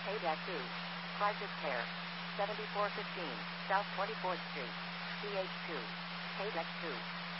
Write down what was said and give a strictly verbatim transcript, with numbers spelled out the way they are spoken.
Paydeck two. Crisis Care. seventy-four fifteen, South twenty-fourth Street. C H two. Paydeck two.